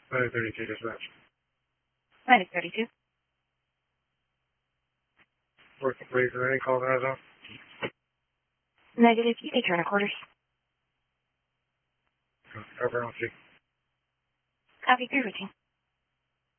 932 dispatch. 932. Work complete. Is there any call that on? Negative. You may turn a quarters. Cover on 2. Copy. Agree with you.